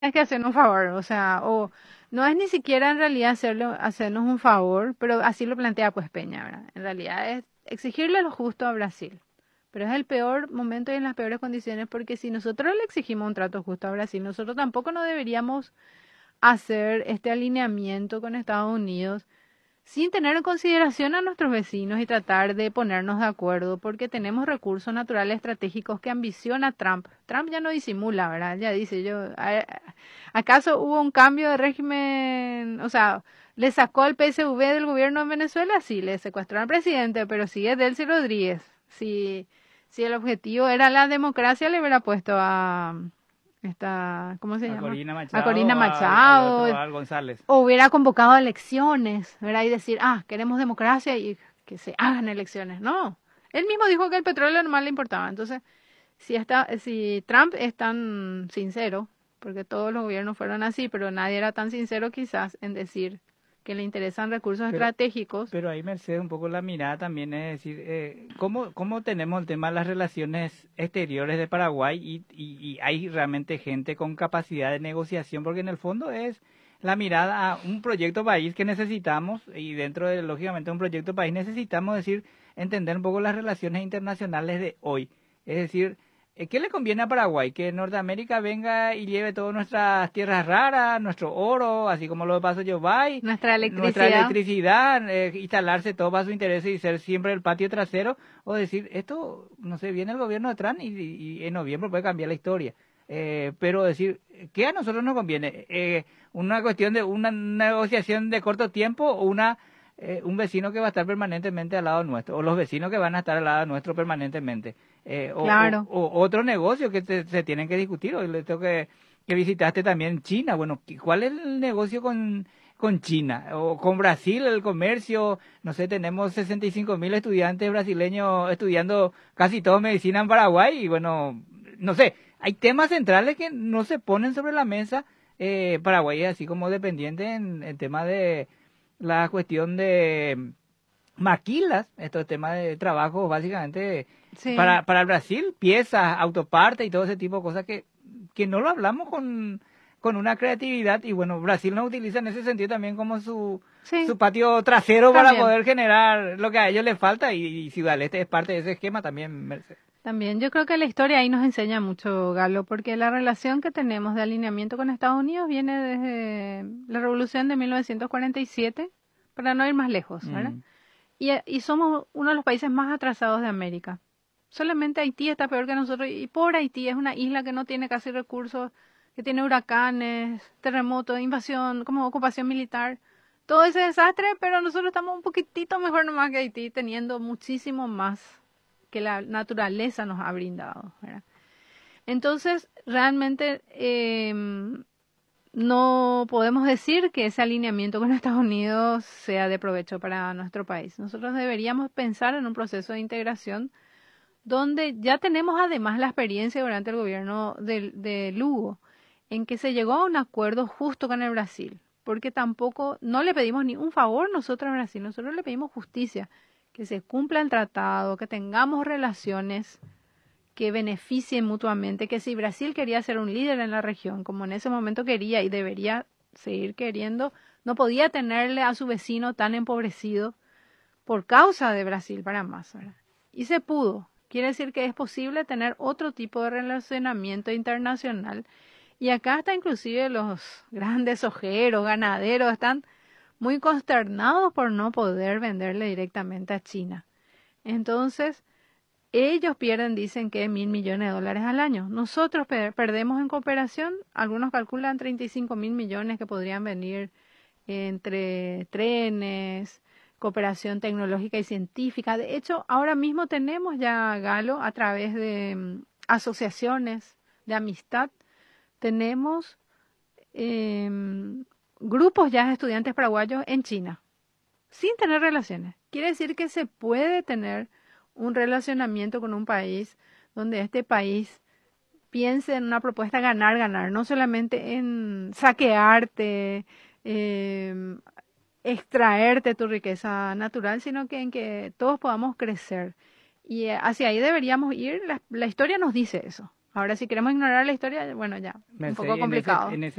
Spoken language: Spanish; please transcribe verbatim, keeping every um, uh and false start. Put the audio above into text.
Es que hacernos un favor, o sea, o no es ni siquiera en realidad hacerlo, hacernos un favor, pero así lo plantea pues Peña, ¿verdad? En realidad es exigirle lo justo a Brasil. Pero es el peor momento y en las peores condiciones porque si nosotros le exigimos un trato justo a Brasil, nosotros tampoco no deberíamos hacer este alineamiento con Estados Unidos sin tener en consideración a nuestros vecinos y tratar de ponernos de acuerdo, porque tenemos recursos naturales estratégicos que ambiciona Trump. Trump ya no disimula, ¿verdad? Ya dice yo, ¿a- ¿acaso hubo un cambio de régimen? O sea, ¿le sacó al P S V del gobierno en Venezuela? Sí, le secuestró al presidente, pero sigue Delcy Rodríguez. Si, si el objetivo era la democracia, le hubiera puesto a esta, ¿cómo se A llama? Corina A Machado Corina o al, al otro, Machado, al González. o hubiera convocado elecciones, ¿verdad? Y decir, ah, queremos democracia y que se hagan elecciones. No, él mismo dijo que el petróleo nomás le importaba. Entonces, si, está, si Trump es tan sincero, porque todos los gobiernos fueron así, pero nadie era tan sincero quizás en decir que le interesan recursos Pero, estratégicos. pero ahí, Mercedes, un poco la mirada también es decir, eh, ¿cómo, cómo tenemos el tema de las relaciones exteriores de Paraguay y, y, y hay realmente gente con capacidad de negociación? Porque en el fondo es la mirada a un proyecto país que necesitamos y dentro de, lógicamente, un proyecto país necesitamos decir, entender un poco las relaciones internacionales de hoy. Es decir, eh, ¿qué le conviene a Paraguay? Que Norteamérica venga y lleve todas nuestras tierras raras, nuestro oro, así como lo de Paso Yobay, Nuestra nuestra electricidad electricidad, eh, instalarse todo para su interés y ser siempre el patio trasero, o decir, esto, no sé, viene el gobierno de Trump y, y- y en noviembre puede cambiar la historia. Eh, pero decir, ¿qué a nosotros nos conviene? Eh, ¿una cuestión de una negociación de corto tiempo o una eh, un vecino que va a estar permanentemente al lado nuestro, o los vecinos que van a estar al lado nuestro permanentemente, eh, o, o- claro. o otro negocio que te- se tienen que discutir? Hoy le tengo que, que visitaste también China. Bueno, ¿cuál es el negocio con, con China? O con Brasil, el comercio, no sé, tenemos sesenta y cinco mil estudiantes brasileños estudiando casi todo medicina en Paraguay, y bueno, no sé, hay temas centrales que no se ponen sobre la mesa. Eh, Paraguay es así como dependiente en el tema de la cuestión de maquilas, estos temas de trabajo básicamente Sí, para, para el Brasil, piezas, autopartes y todo ese tipo de cosas que, que no lo hablamos con, con una creatividad. Y bueno, Brasil nos utiliza en ese sentido también como su, sí, su patio trasero para también. poder generar lo que a ellos les falta, y, y Ciudad del Este es parte de ese esquema también, Mercedes. También yo creo que la historia ahí nos enseña mucho, Galo, porque la relación que tenemos de alineamiento con Estados Unidos viene desde la Revolución de mil novecientos cuarenta y siete, para no ir más lejos, ¿verdad? Mm. Y, y somos uno de los países más atrasados de América. Solamente Haití está peor que nosotros y por Haití es una isla que no tiene casi recursos, que tiene huracanes, terremotos, invasión, como ocupación militar, todo ese desastre, pero nosotros estamos un poquitito mejor nomás que Haití, teniendo muchísimo más que la naturaleza nos ha brindado, ¿verdad? Entonces, realmente em, no podemos decir que ese alineamiento con Estados Unidos sea de provecho para nuestro país. Nosotros deberíamos pensar en un proceso de integración donde ya tenemos además la experiencia durante el gobierno de, de Lugo, en que se llegó a un acuerdo justo con el Brasil, porque tampoco, no le pedimos ni un favor nosotros a Brasil, nosotros le pedimos justicia, que se cumpla el tratado, que tengamos relaciones que beneficien mutuamente, que si Brasil quería ser un líder en la región, como en ese momento quería y debería seguir queriendo, no podía tenerle a su vecino tan empobrecido por causa de Brasil para más, ¿verdad? Y se pudo. Quiere decir que es posible tener otro tipo de relacionamiento internacional. Y acá hasta inclusive los grandes ojeros, ganaderos, están muy consternados por no poder venderle directamente a China. Entonces, ellos pierden, dicen que mil millones de dólares al año. Nosotros per- perdemos en cooperación, algunos calculan treinta y cinco mil millones que podrían venir entre trenes, cooperación tecnológica y científica. De hecho, ahora mismo tenemos ya, Galo, a través de mm, asociaciones de amistad, tenemos em, grupos ya de estudiantes paraguayos en China, sin tener relaciones. Quiere decir que se puede tener un relacionamiento con un país donde este país piense en una propuesta ganar, ganar, no solamente en saquearte, em, extraerte tu riqueza natural, sino que en que todos podamos crecer. Y eh, hacia ahí deberíamos ir. La, la historia nos dice eso. Ahora, si queremos ignorar la historia, bueno, ya, un Mercedes, poco en ese- complicado. en ese